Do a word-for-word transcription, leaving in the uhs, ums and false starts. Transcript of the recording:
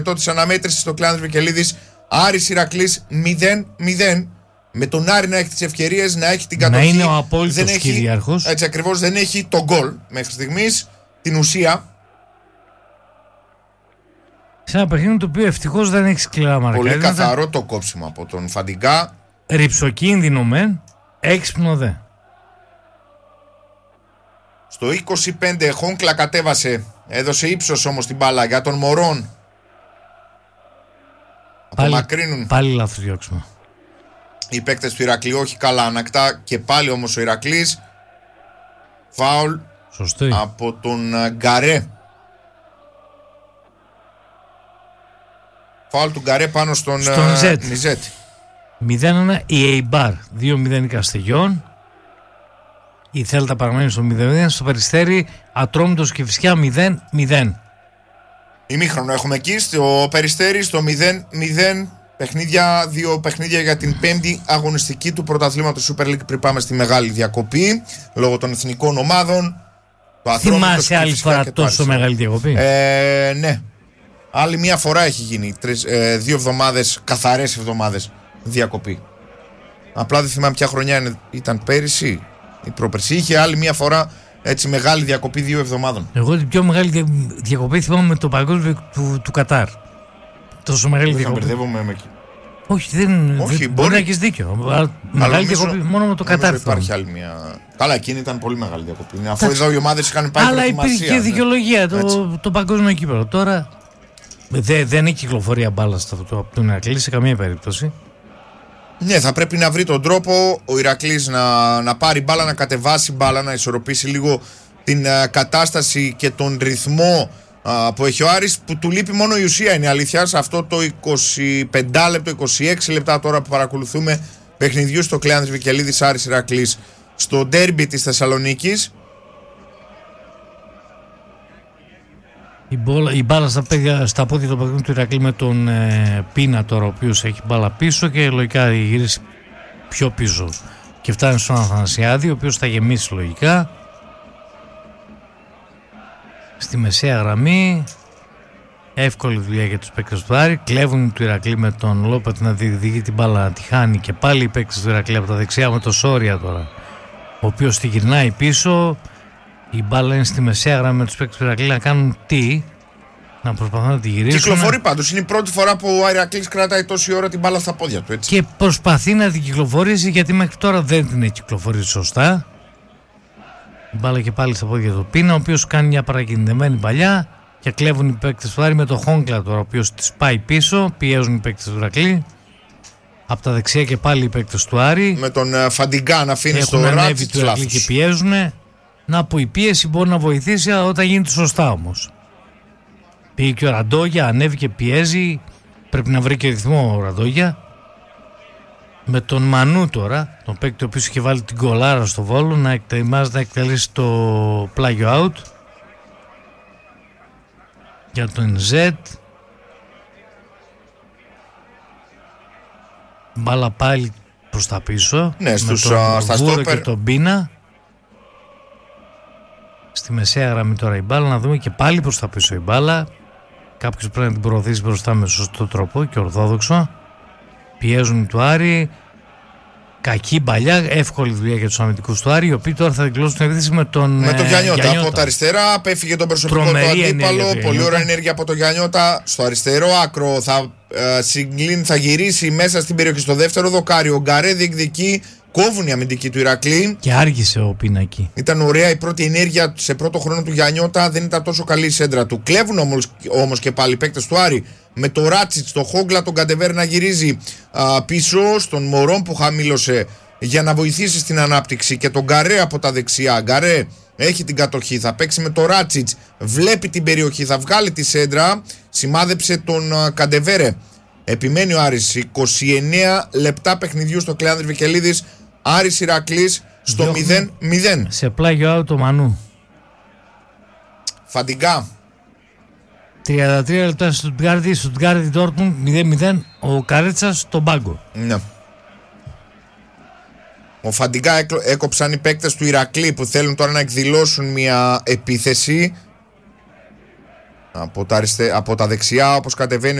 της αναμέτρησης στο Κλεάνδρης Βικελίδης. Άρης Ηρακλής μηδέν μηδέν. Με τον Άρη να έχει τις ευκαιρίες, να έχει την κατοχή. Να είναι ο απόλυτος δεν κυρίαρχος. Έτσι ακριβώς, δεν έχει τον γκολ μέχρι στιγμής, την ουσία. Σε ένα παιχνίδι το οποίο ευτυχώς δεν έχει σκληρά μαρκαρίσματα. Πολύ καθαρό το κόψιμο από τον Φαντιγκά. Ριψοκίνδυνο μεν, έξυπνο δε. Στο είκοσι πέντε Χόνκλα κατέβασε, έδωσε ύψος όμως την μπάλα για τον Μωρόν. Απομακρύνουν πάλι λάθος διώξιμο. Οι παίκτες του Ηρακλή, όχι καλά ανακτά, και πάλι όμως ο Ηρακλής. Φάουλ Σωστή. από τον Γκαρέ. Φάουλ του Γκαρέ πάνω στον, στον Ζετ. Νιζέτ. μηδέν ένα η Eibar, δύο μηδέν η Καστεγιών. Η Θέλτα παραμένει στο μηδέν μηδέν. Στο Περιστέρι Ατρόμητος και Κηφισιά μηδέν μηδέν. Ημίχρονο έχουμε εκεί στο Περιστέρι στο μηδέν μηδέν. Παιχνίδια, δύο παιχνίδια για την πέμπτη αγωνιστική του πρωταθλήματος Super League πριν πάμε στη μεγάλη διακοπή λόγω των εθνικών ομάδων. Θυμάσαι άλλη φορά τόσο μεγάλη διακοπή? Ε, ναι. Άλλη μια φορά έχει γίνει. Τρεις, ε, δύο εβδομάδες, καθαρές εβδομάδες διακοπή. Απλά δεν θυμάμαι ποια χρονιά ήταν, πέρυσι ή πρόπερσι. Είχε άλλη μια φορά έτσι μεγάλη διακοπή δύο εβδομάδων. Εγώ την πιο μεγάλη διακοπή θυμάμαι με το παγκόσμιο του, του Κατάρ. Τόσο μεγάλη διακοπή. Δεν μπερδεύομαι με εκεί. Όχι, δεν, Όχι, δεν, μπορεί, μπορεί να έχεις δίκιο. Αλλά μεγάλη νομίζω, διακοπή μόνο με το Κατάρ. Υπάρχει άλλη μια. Καλά, εκείνη ήταν πολύ μεγάλη διακοπή. Αφού εδώ οι ομάδες είχαν πάει προετοιμασία. Αλλά υπήρχε και δικαιολογία ναι. το, το παγκόσμιο κύπελλο. Τώρα δε, δεν έχει κυκλοφορία μπάλα από τον Ηρακλή σε καμία περίπτωση. Ναι, θα πρέπει να βρει τον τρόπο ο Ηρακλής να, να πάρει μπάλα, να κατεβάσει μπάλα, να ισορροπήσει λίγο την uh, κατάσταση και τον ρυθμό uh, που έχει ο Άρης, που του λείπει μόνο η ουσία, είναι αλήθεια. Σε αυτό το είκοσι πέντε λεπτό, είκοσι έξι λεπτά τώρα που παρακολουθούμε παιχνιδιού στο Κλεάνδρης Βικελίδης Άρης Ηρακλής στο ντέρμπι της Θεσσαλονίκης. Η, μπόλα, η μπάλα στα, πέδια, στα πόδια του παιχνιδιού του Ηρακλή με τον ε, Πίνα τώρα, ο οποίος έχει μπάλα πίσω και λογικά γυρίσει πιο πίσω και φτάνει στον Αθανασιάδη, ο οποίος θα γεμίσει λογικά στη μεσαία γραμμή. Εύκολη δουλειά για τους παίκτες του Άρη. Κλέβουν του Ηρακλή με τον Λόπετ να διεκδικεί την μπάλα, να τη χάνει, και πάλι οι παίκτες του Ηρακλή από τα δεξιά με το Σόρια τώρα, ο οποίος τη γυρνάει πίσω. Η μπάλα είναι στη μεσαία γραμμή με τους παίκτες του Ηρακλή να κάνουν τι? Να προσπαθούν να τη γυρίσουν. Κυκλοφορεί πάντως. Είναι η πρώτη φορά που ο Ηρακλής κρατάει τόση ώρα την μπάλα στα πόδια του. Έτσι. Και προσπαθεί να την κυκλοφορήσει, γιατί μέχρι τώρα δεν την έχει κυκλοφορήσει σωστά. Η μπάλα και πάλι στα πόδια του Πίνα, ο οποίος κάνει μια παρακινδεμένη παλιά και κλέβουν οι παίκτες του Άρη με το Χόγκλα τώρα, ο οποίος τις πάει πίσω. Πιέζουν οι παίκτες του Ηρακλή. Από τα δεξιά και πάλι οι παίκτες του Άρη. Με τον uh, Φαντιγκά να αφήνει στο ράτσι του Ηρακλή και πιέζουν. Να που η πίεση μπορεί να βοηθήσει όταν γίνεται σωστά όμως. Πήγε και ο Ραντόγια, ανέβηκε, πιέζει. Πρέπει να βρει και ρυθμό ο Ραντόγια. Με τον Μανού τώρα, τον παίκτη ο οποίος είχε βάλει την κολάρα στο Βόλο, να ετοιμάζεται να εκτελέσει το πλάγιο out. Για τον Ζετ. Μπάλα πάλι προς τα πίσω. Ναι, στους, με τον uh, στα Βούρο στόπερ. Και τον Πίνα. Στη μεσαία γραμμή τώρα η μπάλα, να δούμε και πάλι προς τα πίσω η μπάλα. Κάποιος πρέπει να την προωθήσει μπροστά με σωστό τρόπο και ορθόδοξο. Πιέζουν του Άρη. Κακή μπαλιά, εύκολη δουλειά για τους αμυντικούς του Άρη, οι οποίοι τώρα θα δικαιώσουν την επίθεση με τον Με τον Γιαννιώτα. Γιαννιώτα. Από τα αριστερά απέφυγε τον προσωπικό Τρομερή του αντίπαλο. ενέργεια, Πολύ ωραία ενέργεια από τον Γιαννιώτα. Στο αριστερό άκρο θα ε, συγκλίνει, θα γυρίσει μέσα στην περιοχή. Στο δεύτερο δοκάριο ο Γκαρέ διεκδικεί. Κόβουν οι αμυντικοί του Ηρακλή. Και άργησε ο Πίνακη. Ήταν ωραία η πρώτη ενέργεια σε πρώτο χρόνο του Γιαννιώτα. Δεν ήταν τόσο καλή η σέντρα του. Κλέβουν όμως, όμως και πάλι οι παίκτες του Άρη. Με το Ράτσιτ, το Χόγκλα, τον Καντεβέρ να γυρίζει α, πίσω. Στον Μωρόν που χαμήλωσε για να βοηθήσει στην ανάπτυξη. Και τον Γκαρέ από τα δεξιά. Γκαρέ έχει την κατοχή. Θα παίξει με το Ράτσιτ. Βλέπει την περιοχή. Θα βγάλει τη σέντρα. Σημάδεψε τον α, Καντεβέρε. Επιμένει ο Άρης. είκοσι εννέα λεπτά παιχνιδιού στο Κλεάνδρης Βικελίδης. Άρης Ηρακλής στο μηδέν μηδέν. Σε πλάγιο out το Μανού. Φαντιγκά. τριάντα τρία λεπτά στο Στουτγκάρδι, στο Στουτγκάρδι Ντόρτμουντ μηδέν μηδέν. Ο Καρέτσας στον πάγκο. Ναι. Ο Φαντιγκά έκοψαν οι παίκτες του Ηρακλή που θέλουν τώρα να εκδηλώσουν μια επίθεση. Από τα, αριστε... από τα δεξιά όπως κατεβαίνει